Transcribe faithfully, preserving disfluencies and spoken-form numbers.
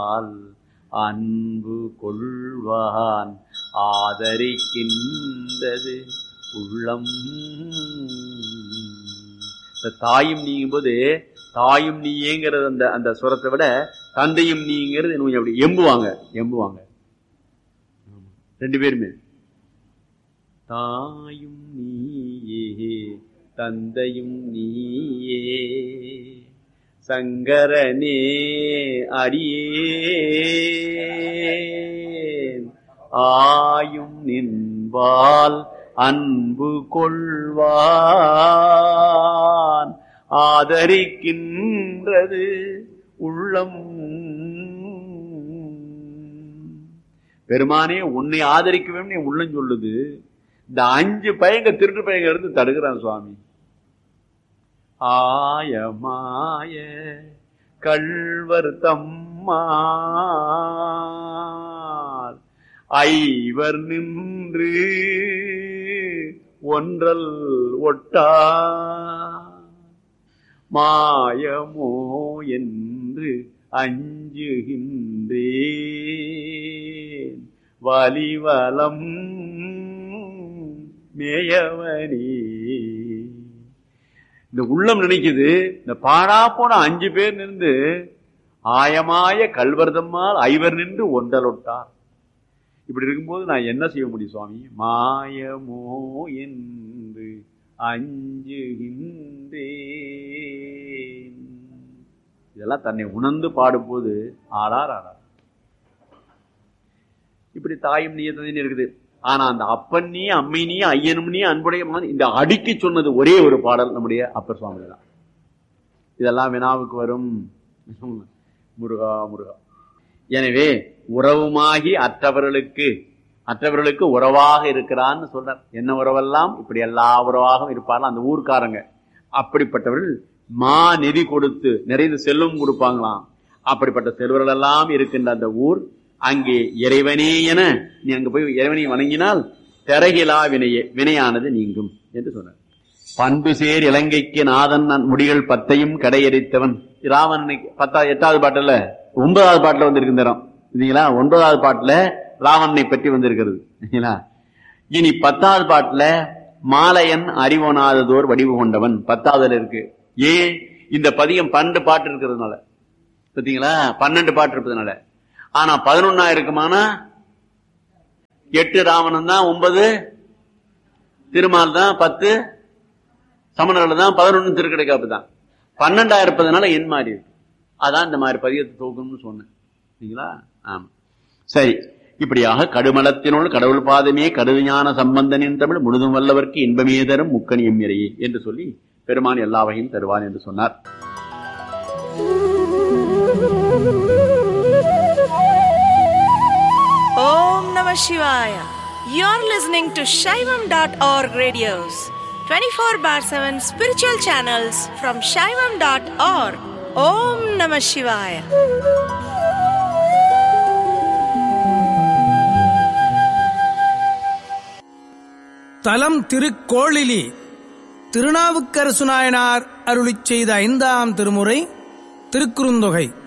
அன்பு கொள்வான் ஆதரிக்கின்றது உள்ளம். தாயும் நீங்கும் போது தாயும் நீங்கிறது அந்த அந்த சுரத்தை விட தந்தையும் நீங்கிறது அப்படி எம்புவாங்க எம்புவாங்க ரெண்டு பேருமே. தாயும் நீயே தந்தையும் நீயே சங்கரனே அடியேன் ஆயும் நின்பால் அன்பு கொள்வான் ஆதரிக்கின்றது உள்ளம். பெருமானே உன்னை ஆதரிக்க வேண்டும் என் உள்ளம் சொல்லுது. இந்த அஞ்சு பயங்க திருட்டு பயங்க இருந்து தடுக்கிறான் சுவாமி. ஆயமாய கள்வர் தம்மார் ஐவர் நின்று ஒன்றல் ஒட்டா மாயமோ என்று அஞ்சுகின்றேன் வலிவலம் மேயவனே. இந்த உள்ளம் நினைக்குது இந்த பாடா போன அஞ்சு பேர் நின்று ஆயமாய கல்வர்தம்மால் ஐவர் நின்று ஒன்றலொட்டார். இப்படி இருக்கும்போது நான் என்ன செய்ய முடியும் சுவாமி? மாயமோ என்று அஞ்சுகின்றேன். இதெல்லாம் தன்னை உணர்ந்து பாடும்போது ஆடார் ஆடார். இப்படி தாயும் நீ தந்தையும் இருக்குது. ஆனா அந்த அப்பன் நீ அம்மை நீ ஐயனும் நீ அன்புடைய இந்த அடுக்கி சொன்னது ஒரே ஒரு பாடல் நம்முடைய அப்பர் சுவாமி தான். இதெல்லாம் வினாவுக்கு வரும். முருகா முருகா. எனவே உறவுமாகி அற்றவர்களுக்கு அற்றவர்களுக்கு உறவாக இருக்கிறான்னு சொல்றார். என்ன உறவெல்லாம் இப்படி எல்லா உறவாகவும் இருப்பார்கள் அந்த ஊர்க்காரங்க. அப்படிப்பட்டவர்கள் மா நிதி கொடுத்து நிறைய செல்வம் கொடுப்பாங்களாம். அப்படிப்பட்ட செல்வர்கள் எல்லாம் இருக்கின்ற அந்த ஊர் அங்கே இறைவனே என நீ அங்க போய் இறைவனை வணங்கினால் திறகிலா வினையே வினையானது நீங்கும் என்று சொன்னார். பண்பு சேர் இலங்கைக்கு நாதன் முடிகள் பத்தையும் கடையெறித்தவன். ராவணனை பத்தா எட்டாவது பாட்டுல ஒன்பதாவது பாட்டுல வந்திருக்கு நேரம் இல்லைங்களா? ஒன்பதாவது பாட்டுல ராவணனை பற்றி வந்திருக்கிறது. இனி பத்தாவது பாட்டுல மாலையன் அறிவனாததோர் வடிவு கொண்டவன் பத்தாவதுல இருக்கு. ஏன் இந்த பதியம் பன்னெண்டு பாட்டு இருக்கிறதுனால பார்த்தீங்களா? பன்னெண்டு பாட்டு இருப்பதுனால. ஆனா பதினொன்னா இருக்குமானா எட்டு ராவணன் தான், ஒன்பது திருமால் தான், பத்து சமணர்கள் தான், பதினொன்னு திருக்கடைக்காப்பு தான். பன்னெண்டா இருப்பதுனால என் மாதிரி இருக்கு. அதான் இந்த மாதிரி பதியத்தை தோக்கணும்னு சொன்னேன். சரிங்களா? ஆமா சரி. இப்படியாக கடுமலத்தினோடு கடவுள் பாதமே கடுஞான சம்பந்தனின் தமிழ் முழுதும் வல்லவர்க்கு இன்பமே தரும் முக்கணியம் இறையே என்று சொல்லி பெருமான் எல்லா வகையும் தருவான் என்று சொன்னார். Om Namah Shivaya. You're listening to Shaivam dot org radios, twenty-four bar seven spiritual channels from Shaivam dot org. Om Namah Shivaya. தலம் திருக்கோளிலி. திருநாவுக்கரசு நாயனார் அருளிச் செய்த ஐந்தாம் திருமுறை திருக்குறுந்தொகை.